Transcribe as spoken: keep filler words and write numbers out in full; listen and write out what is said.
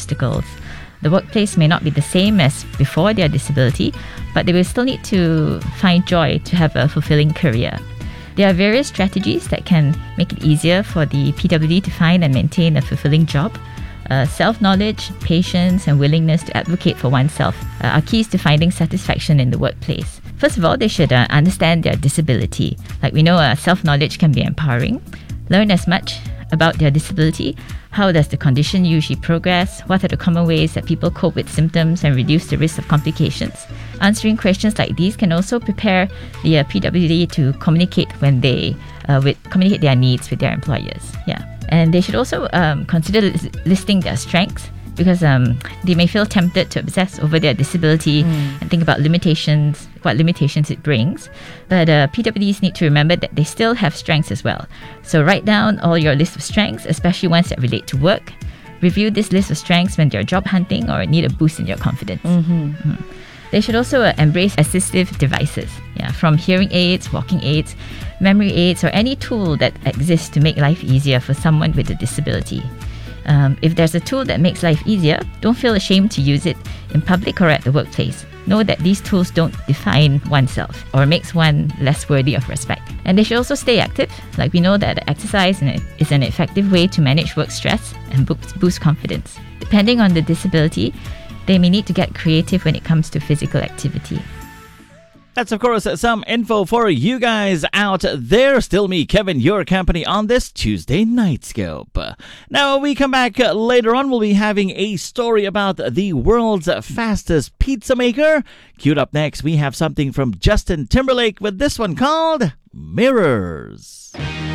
obstacles. The workplace may not be the same as before their disability, but they will still need to find joy to have a fulfilling career. There are various strategies that can make it easier for the P W D to find and maintain a fulfilling job. Uh, self-knowledge, patience, and willingness to advocate for oneself uh, are keys to finding satisfaction in the workplace. First of all, they should uh, understand their disability. Like we know, uh, self-knowledge can be empowering. Learn as much about their disability. How does the condition usually progress? What are the common ways that people cope with symptoms and reduce the risk of complications? Answering questions like these can also prepare the uh, P W D to communicate when they uh, with communicate their needs with their employers. Yeah, and they should also um, consider lis- listing their strengths, because um, they may feel tempted to obsess over their disability mm. and think about limitations, what limitations it brings. But uh, P W Ds need to remember that they still have strengths as well. So write down all your list of strengths, especially ones that relate to work. Review this list of strengths when you're job hunting or need a boost in your confidence. Mm-hmm. Mm. They should also uh, embrace assistive devices, yeah, from hearing aids, walking aids, memory aids, or any tool that exists to make life easier for someone with a disability. Um, if there's a tool that makes life easier, don't feel ashamed to use it in public or at the workplace. Know that these tools don't define oneself or makes one less worthy of respect. And they should also stay active. Like we know that exercise is an effective way to manage work stress and boost confidence. Depending on the disability, they may need to get creative when it comes to physical activity. That's, of course, some info for you guys out there. Still me, Kevin, your company on this Tuesday Nightscope. Now, when we come back later on, we'll be having a story about the world's fastest pizza maker. Queued up next, we have something from Justin Timberlake with this one called Mirrors.